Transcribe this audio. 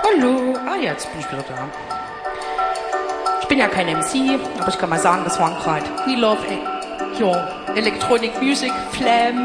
Hallo, jetzt bin ich wieder da. Ich bin ja kein MC, aber ich kann mal sagen, das waren gerade We Love Electronic Music, Flam,